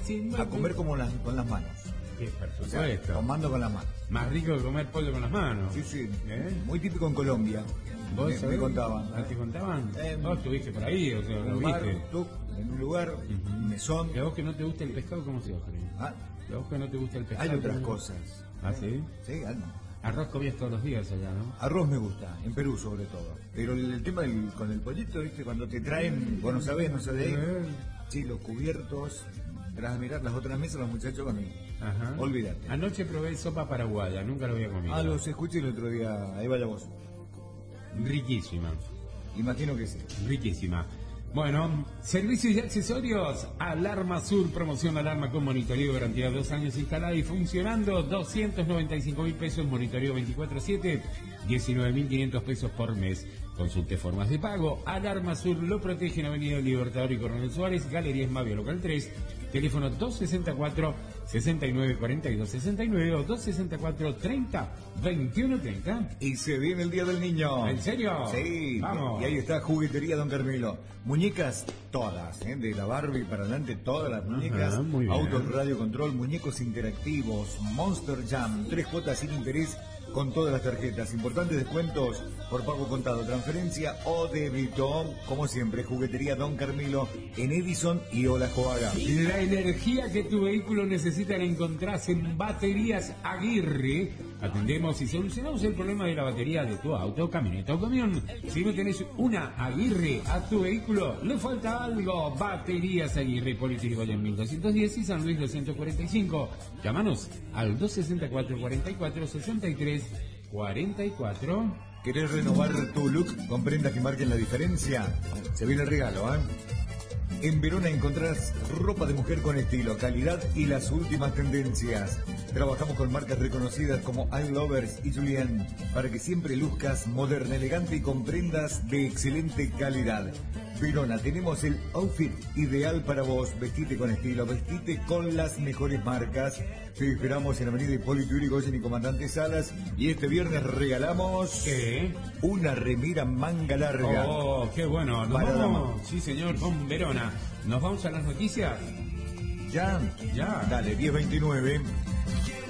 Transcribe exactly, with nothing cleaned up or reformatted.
sí. A comer como las, con las manos. Sí, por O sea, supuesto. tomando con las manos. Más rico que comer pollo con las manos. Sí, sí. ¿Eh? Muy típico en Colombia. ¿Vos Me, sabés? me contaban. ¿Ah, ¿Te contaban? Eh, Vos estuviste por ahí, o sea, En lo un bar, viste. tú, en un lugar, un mesón. ¿Y a vos que no te gusta el pescado, cómo se ofrece? Ah, ¿Y a vos que no te gusta el pescado? hay otras cómo- cosas. ¿Ah, sí? Sí, algo. Arroz comías todos los días allá, ¿no? Arroz me gusta, en Perú sobre todo. Pero el, el tema del, con el pollito, ¿viste? Cuando te traen, vos no sabés, no sabés. Eh. Sí, los cubiertos. Tras mirar las otras mesas, los muchachos con el... Ajá. Olvídate. Anoche probé sopa paraguaya, nunca lo había comido. Ah, los escuché el otro día. Ahí vaya vos. Riquísima, Imagino que sí. riquísima. Bueno, servicios y accesorios. Alarma Sur, promoción alarma con monitoreo, garantía dos años instalada y funcionando. doscientos noventa y cinco mil pesos, monitoreo veinticuatro siete, diecinueve mil quinientos pesos por mes. Consulte formas de pago. Alarma Sur lo protege en Avenida Libertador y Coronel Suárez, Galería Esmavia Local tres. Teléfono dos sesenta y cuatro, sesenta y nueve cuarenta y dos sesenta y nueve o dos sesenta y cuatro, treinta, veintiuno treinta. Y se viene el Día del Niño. ¿En serio? Sí. Vamos. Y ahí está Juguetería Don Carmelo. Muñecas todas, ¿eh? De la Barbie para adelante, todas las muñecas. Ajá, muy bien. Autos, radio control, muñecos interactivos, Monster Jam, tres cuotas sin interés con todas las tarjetas. Importantes descuentos por pago contado, transferencia o débito. Como siempre, Juguetería Don Carmelo en Edison y Olajuaga. La energía que tu vehículo necesita la encontrás en Baterías Aguirre. Atendemos y solucionamos el problema de la batería de tu auto, camioneta o camión. Si no tenés una Aguirre a tu vehículo, le falta algo. Baterías Aguirre, Política Irigoyen mil doscientos diez y San Luis doscientos cuarenta y cinco. Llámanos al dos sesenta y cuatro, cuarenta y cuatro, sesenta y tres, cuarenta y cuatro. ¿Querés renovar tu look con prendas que marquen la diferencia? Se viene el regalo, ¿eh? En Verona encontrarás ropa de mujer con estilo, calidad y las últimas tendencias. Trabajamos con marcas reconocidas como I Lovers y Julian para que siempre luzcas moderna, elegante y con prendas de excelente calidad. Verona, tenemos el outfit ideal para vos. Vestite con estilo, vestite con las mejores marcas. Te esperamos en Avenida Hipólito Yrigoyen y Comandante Salas. Y este viernes regalamos ¿Qué? una remera manga larga. Oh, qué bueno. Nos Para vamos, sí señor, con Verona. ¿Nos vamos a las noticias? ¿Ya? Ya. Dale, diez veintinueve.